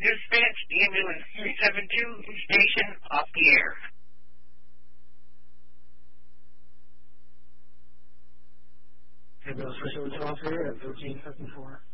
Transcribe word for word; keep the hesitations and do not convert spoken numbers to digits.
Dispatch, ambulance three seven two, station off the air. Ambulance three seven two off the air at thirteen fifty-four.